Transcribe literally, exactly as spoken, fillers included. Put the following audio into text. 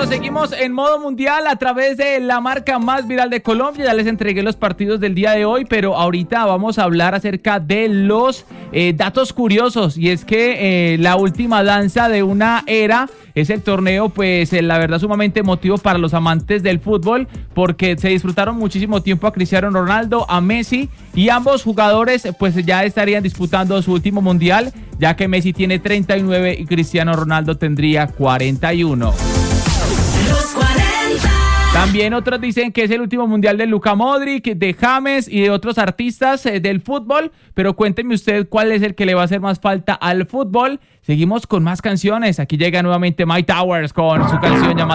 seguimos en modo mundial a través de la marca más viral de Colombia. Ya les entregué los partidos del día de hoy, pero ahorita vamos a hablar acerca de los eh, datos curiosos. Y es que eh, la última danza de una era es el torneo, pues eh, la verdad sumamente emotivo para los amantes del fútbol, porque se disfrutaron muchísimo tiempo a Cristiano Ronaldo, a Messi, y ambos jugadores pues ya estarían disputando su último mundial, ya que Messi tiene treinta y nueve y Cristiano Ronaldo tendría cuarenta y uno. Los cuarenta. También otros dicen que es el último mundial de Luka Modric, de James y de otros artistas eh, del fútbol, pero cuénteme usted cuál es el que le va a hacer más falta al fútbol. Seguimos con más canciones. Aquí llega nuevamente Mike Towers con su canción llamada